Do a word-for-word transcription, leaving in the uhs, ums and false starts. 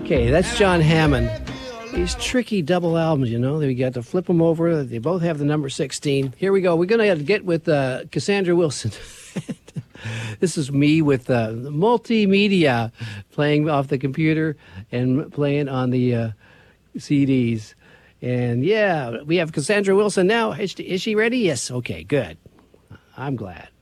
Okay, that's John Hammond. These tricky double albums, you know, we got to flip them over. They both have the number sixteen. Here we go. We're going to get with uh, Cassandra Wilson. This is me with uh, multimedia, playing off the computer and playing on the uh, C Ds. And yeah, we have Cassandra Wilson now. Is, is she ready? Yes. Okay, good. I'm glad.